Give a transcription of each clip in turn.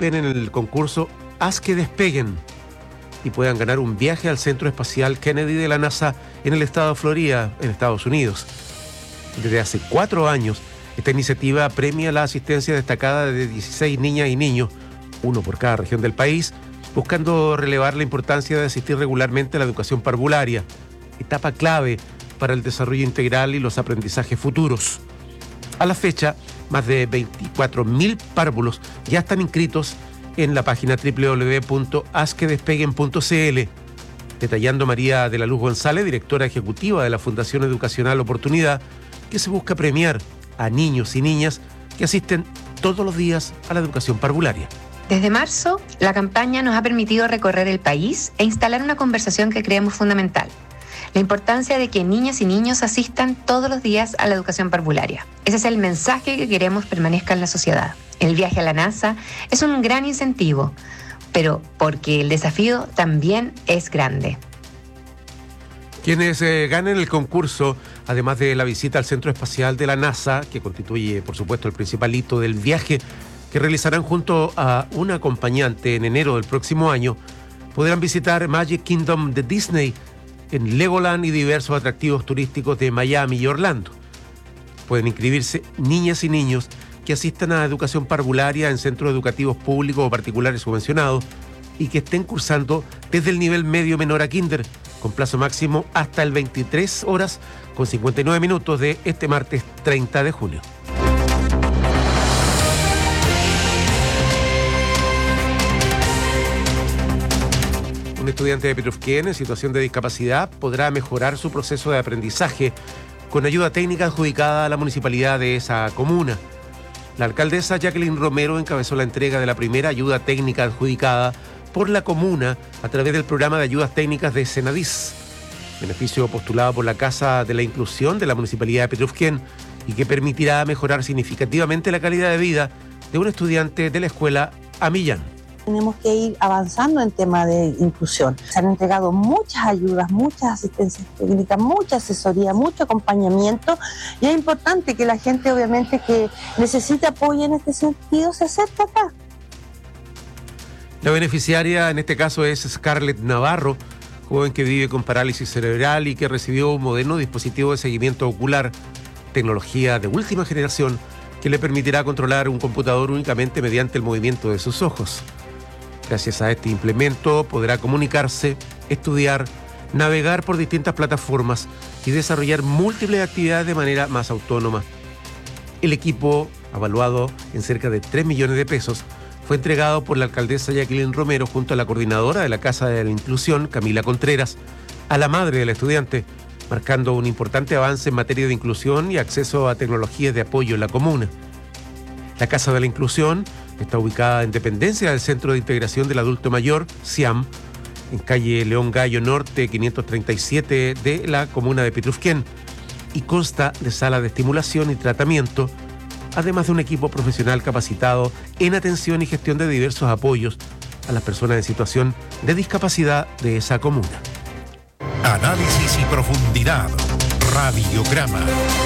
participen en el concurso Haz que despeguen y puedan ganar un viaje al Centro Espacial Kennedy de la NASA en el estado de Florida, en Estados Unidos. Desde hace 4 años, esta iniciativa premia la asistencia destacada de 16 niñas y niños, uno por cada región del país, buscando relevar la importancia de asistir regularmente a la educación parvularia, etapa clave para el desarrollo integral y los aprendizajes futuros. A la fecha, más de 24.000 párvulos ya están inscritos en la página www.hazquedespeguen.cl. Detallando María de la Luz González, directora ejecutiva de la Fundación Educacional Oportunidad, que se busca premiar a niños y niñas que asisten todos los días a la educación parvularia. Desde marzo, la campaña nos ha permitido recorrer el país e instalar una conversación que creemos fundamental: la importancia de que niñas y niños asistan todos los días a la educación parvularia. Ese es el mensaje que queremos permanezca en la sociedad. El viaje a la NASA es un gran incentivo, pero porque el desafío también es grande. Quienes ganen el concurso, además de la visita al Centro Espacial de la NASA, que constituye, por supuesto, el principal hito del viaje, que realizarán junto a un acompañante en enero del próximo año, podrán visitar Magic Kingdom de Disney, en Legoland y diversos atractivos turísticos de Miami y Orlando. Pueden inscribirse niñas y niños que asistan a educación parvularia en centros educativos públicos o particulares subvencionados y que estén cursando desde el nivel medio menor a kinder, con plazo máximo hasta el 23 horas con 59 minutos de este martes 30 de julio. Un estudiante de Petrufquén en situación de discapacidad podrá mejorar su proceso de aprendizaje con ayuda técnica adjudicada a la municipalidad de esa comuna. La alcaldesa Jacqueline Romero encabezó la entrega de la primera ayuda técnica adjudicada por la comuna a través del programa de ayudas técnicas de Senadis, beneficio postulado por la Casa de la Inclusión de la Municipalidad de Petrufquén y que permitirá mejorar significativamente la calidad de vida de un estudiante de la escuela Amillán. Tenemos que ir avanzando en tema de inclusión. Se han entregado muchas ayudas, muchas asistencias técnicas, mucha asesoría, mucho acompañamiento, y es importante que la gente, obviamente, que necesita apoyo en este sentido, se acerque acá. La beneficiaria en este caso es Scarlett Navarro, joven que vive con parálisis cerebral y que recibió un moderno dispositivo de seguimiento ocular, tecnología de última generación que le permitirá controlar un computador únicamente mediante el movimiento de sus ojos. Gracias a este implemento podrá comunicarse, estudiar, navegar por distintas plataformas y desarrollar múltiples actividades de manera más autónoma. El equipo, evaluado en cerca de 3 millones de pesos, fue entregado por la alcaldesa Jacqueline Romero junto a la coordinadora de la Casa de la Inclusión, Camila Contreras, a la madre del estudiante, marcando un importante avance en materia de inclusión y acceso a tecnologías de apoyo en la comuna. La Casa de la Inclusión está ubicada en dependencia del Centro de Integración del Adulto Mayor, CIAM, en calle León Gallo Norte 537 de la comuna de Petrufquén, y consta de sala de estimulación y tratamiento, además de un equipo profesional capacitado en atención y gestión de diversos apoyos a las personas en situación de discapacidad de esa comuna. Análisis y profundidad. Radiograma.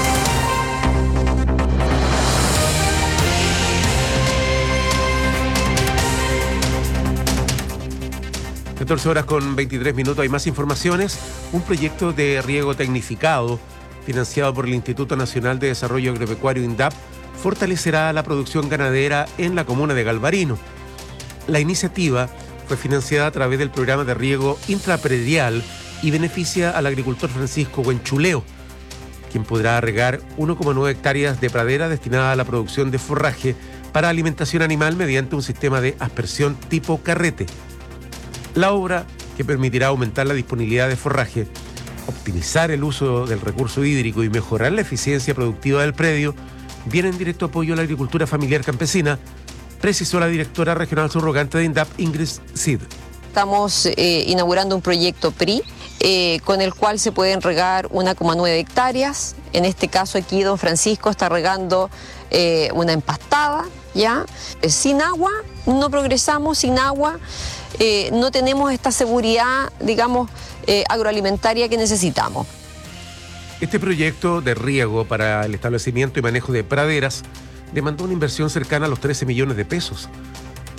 14 horas con 23 minutos. Hay más informaciones. Un proyecto de riego tecnificado financiado por el Instituto Nacional de Desarrollo Agropecuario INDAP fortalecerá la producción ganadera en la comuna de Galvarino. La iniciativa fue financiada a través del programa de riego intrapredial y beneficia al agricultor Francisco Huenchuleo, quien podrá regar 1,9 hectáreas de pradera destinada a la producción de forraje para alimentación animal mediante un sistema de aspersión tipo carrete. La obra, que permitirá aumentar la disponibilidad de forraje, optimizar el uso del recurso hídrico y mejorar la eficiencia productiva del predio, viene en directo apoyo a la agricultura familiar campesina, precisó la directora regional subrogante de INDAP, Ingrid Cid. Estamos inaugurando un proyecto PRI con el cual se pueden regar 1,9 hectáreas. En este caso aquí don Francisco está regando una empastada, ¿ya? Sin agua no progresamos, sin agua no tenemos esta seguridad, digamos, agroalimentaria que necesitamos. Este proyecto de riego para el establecimiento y manejo de praderas demandó una inversión cercana a los 13 millones de pesos,